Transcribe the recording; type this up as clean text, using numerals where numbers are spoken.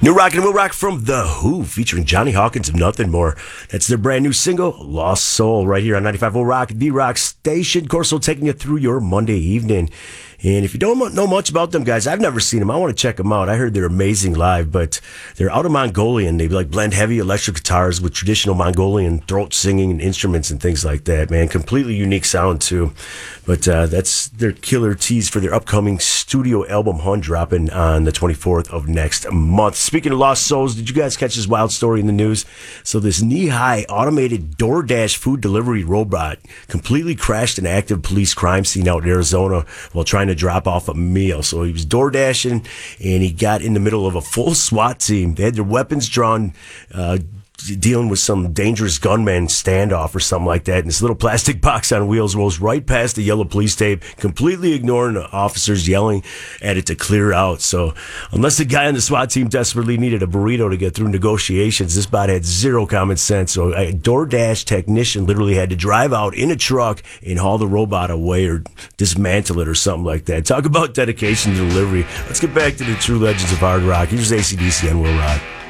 New Rock and Will Rock from The Who, featuring Johnny Hawkins of Nothing More. That's their brand new single, Lost Soul, right here on 95.0 Rock, the Rock Station. Corso taking you through your Monday evening. And if you don't know much about them guys, I've never seen them. I want to check them out. I heard they're amazing live, but they're out of Mongolian. They blend heavy electric guitars with traditional Mongolian throat singing and instruments and things like that, man. Completely unique sound, too. But that's their killer tease for their upcoming studio album, Hun, dropping on the 24th of next month. Speaking of lost souls, did you guys catch this wild story in the news? So this knee-high automated DoorDash food delivery robot completely crashed an active police crime scene out in Arizona while trying to drop off a meal. So he was door dashing and he got in the middle of a full SWAT team. They had their weapons drawn, dealing with some dangerous gunman standoff or something like that. And this little plastic box on wheels rolls right past the yellow police tape, completely ignoring the officers yelling at it to clear out. So unless the guy on the SWAT team desperately needed a burrito to get through negotiations, this bot had zero common sense. So a DoorDash technician literally had to drive out in a truck and haul the robot away or dismantle it or something like that. Talk about dedication to delivery. Let's get back to the true legends of hard rock. Here's AC/DC on Will Rock.